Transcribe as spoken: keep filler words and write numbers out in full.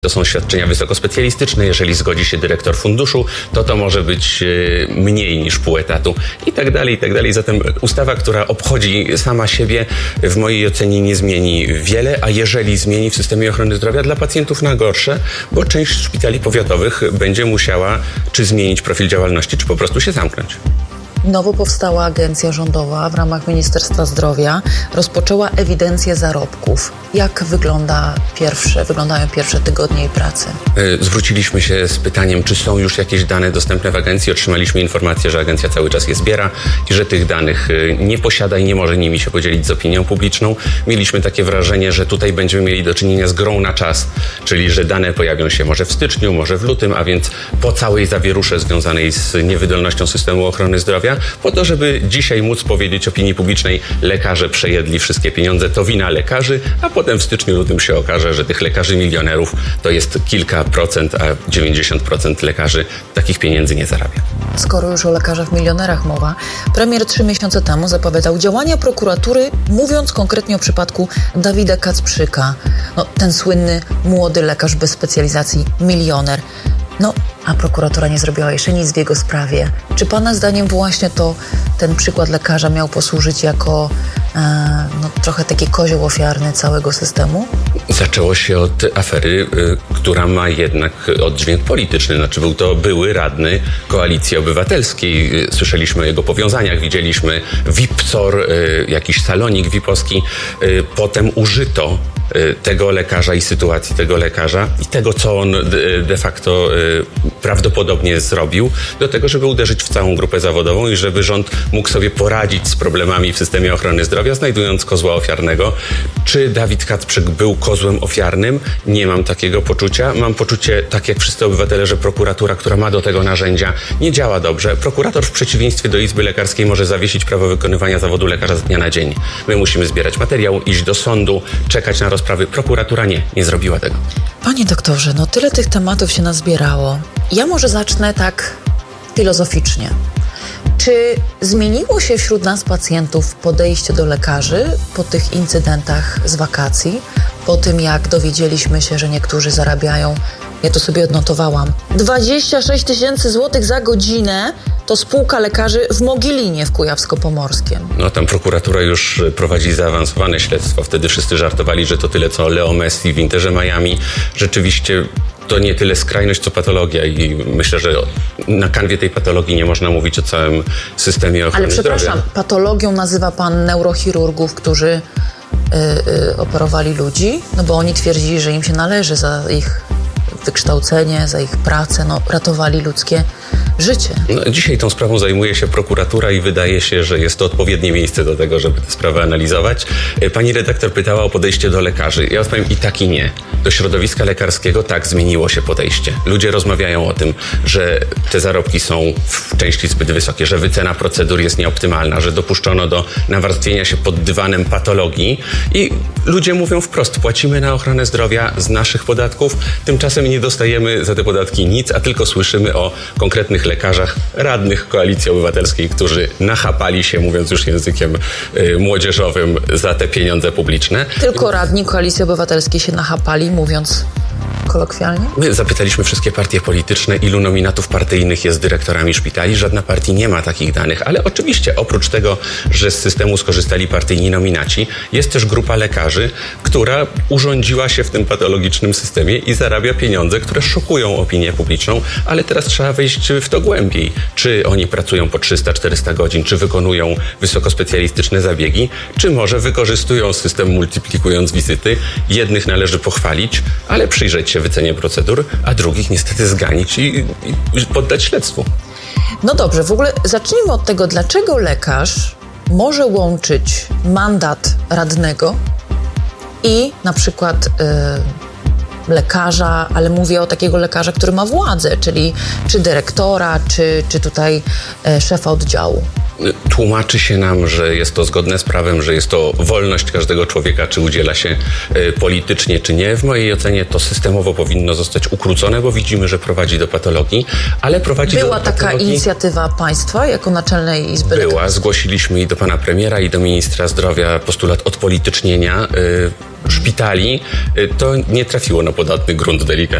To są świadczenia wysokospecjalistyczne. Jeżeli zgodzi się dyrektor funduszu, to to może być mniej niż pół etatu i tak dalej, i tak dalej. Zatem ustawa, która obchodzi sama siebie, w mojej ocenie nie zmieni wiele, a jeżeli zmieni w systemie ochrony zdrowia dla pacjentów na gorsze, bo część szpitali powiatowych będzie musiała czy zmienić profil działalności, czy po prostu się zamknąć. Nowo powstała agencja rządowa w ramach Ministerstwa Zdrowia rozpoczęła ewidencję zarobków. Jak wygląda pierwsze, wyglądają pierwsze tygodnie jej pracy? Zwróciliśmy się z pytaniem, czy są już jakieś dane dostępne w agencji. Otrzymaliśmy informację, że agencja cały czas je zbiera i że tych danych nie posiada i nie może nimi się podzielić z opinią publiczną. Mieliśmy takie wrażenie, że tutaj będziemy mieli do czynienia z grą na czas, czyli że dane pojawią się może w styczniu, może w lutym, a więc po całej zawierusze związanej z niewydolnością systemu ochrony zdrowia, po to, żeby dzisiaj móc powiedzieć opinii publicznej, lekarze przejedli wszystkie pieniądze, to wina lekarzy, a potem w styczniu, lutym się okaże, że tych lekarzy milionerów to jest kilka procent, a dziewięćdziesiąt procent lekarzy takich pieniędzy nie zarabia. Skoro już o lekarzach milionerach mowa, premier trzy miesiące temu zapowiadał działania prokuratury, mówiąc konkretnie o przypadku Dawida Kacprzyka. No, ten słynny młody lekarz bez specjalizacji, milioner. No, a prokuratura nie zrobiła jeszcze nic w jego sprawie. Czy pana zdaniem właśnie to ten przykład lekarza miał posłużyć jako e, no, trochę taki kozioł ofiarny całego systemu? Zaczęło się od afery, y, która ma jednak oddźwięk polityczny. Znaczy był to były radny Koalicji Obywatelskiej. Słyszeliśmy o jego powiązaniach, widzieliśmy vipcor, y, jakiś salonik vipowski. Y, potem użyto tego lekarza i sytuacji tego lekarza i tego, co on de facto prawdopodobnie zrobił, do tego, żeby uderzyć w całą grupę zawodową i żeby rząd mógł sobie poradzić z problemami w systemie ochrony zdrowia, znajdując kozła ofiarnego. Czy Dawid Kacprzyk był kozłem ofiarnym? Nie mam takiego poczucia. Mam poczucie, tak jak wszyscy obywatele, że prokuratura, która ma do tego narzędzia, nie działa dobrze. Prokurator w przeciwieństwie do Izby Lekarskiej może zawiesić prawo wykonywania zawodu lekarza z dnia na dzień. My musimy zbierać materiał, iść do sądu, czekać na rozprawy. Prokuratura nie, nie zrobiła tego. Panie doktorze, no tyle tych tematów się nazbierało. Ja może zacznę tak filozoficznie. Czy zmieniło się wśród nas pacjentów podejście do lekarzy po tych incydentach z wakacji? Po tym, jak dowiedzieliśmy się, że niektórzy zarabiają, ja to sobie odnotowałam, dwadzieścia sześć tysięcy złotych za godzinę, to spółka lekarzy w Mogilinie w Kujawsko-Pomorskiem. No tam prokuratura już prowadzi zaawansowane śledztwo. Wtedy wszyscy żartowali, że to tyle co Leo Messi w Interze Miami. Rzeczywiście to nie tyle skrajność, co patologia i myślę, że na kanwie tej patologii nie można mówić o całym systemie ochrony zdrowia. Ale przepraszam, zdrowia. Patologią nazywa pan neurochirurgów, którzy yy, yy, operowali ludzi? No bo oni twierdzili, że im się należy za ich wykształcenie, za ich pracę, no ratowali ludzkie życie. No, dzisiaj tą sprawą zajmuje się prokuratura i wydaje się, że jest to odpowiednie miejsce do tego, żeby tę sprawę analizować. Pani redaktor pytała o podejście do lekarzy. Ja odpowiem i tak i nie. Do środowiska lekarskiego tak zmieniło się podejście. Ludzie rozmawiają o tym, że te zarobki są w części zbyt wysokie, że wycena procedur jest nieoptymalna, że dopuszczono do nawarstwienia się pod dywanem patologii i ludzie mówią wprost, płacimy na ochronę zdrowia z naszych podatków, tymczasem nie dostajemy za te podatki nic, a tylko słyszymy o konkretnych lekarzach, radnych Koalicji Obywatelskiej, którzy nachapali się, mówiąc już językiem y, młodzieżowym, za te pieniądze publiczne. Tylko radni Koalicji Obywatelskiej się nachapali, mówiąc kolokwialnie? My zapytaliśmy wszystkie partie polityczne, ilu nominatów partyjnych jest dyrektorami szpitali. Żadna partii nie ma takich danych, ale oczywiście oprócz tego, że z systemu skorzystali partyjni nominaci, jest też grupa lekarzy, która urządziła się w tym patologicznym systemie i zarabia pieniądze, które szokują opinię publiczną, ale teraz trzeba wejść w to głębiej. Czy oni pracują po trzysta czterysta godzin, czy wykonują wysokospecjalistyczne zabiegi, czy może wykorzystują system multiplikując wizyty. Jednych należy pochwalić, ale przyjrzeć się wycenie procedur, a drugich niestety zganić i, i poddać śledztwu. No dobrze, w ogóle zacznijmy od tego, dlaczego lekarz może łączyć mandat radnego i na przykład y, lekarza, ale mówię o takiego lekarza, który ma władzę, czyli czy dyrektora, czy, czy tutaj y, szefa oddziału. tłumaczy się nam, że jest to zgodne z prawem, że jest to wolność każdego człowieka, czy udziela się politycznie, czy nie. W mojej ocenie to systemowo powinno zostać ukrócone, bo widzimy, że prowadzi do patologii, ale prowadzi Była do taka patologii... inicjatywa państwa jako Naczelnej Izby Była. Lekarskiej? Zgłosiliśmy i do pana premiera, i do ministra zdrowia postulat odpolitycznienia y, szpitali. Y, to nie trafiło na podatny grunt, delikatnie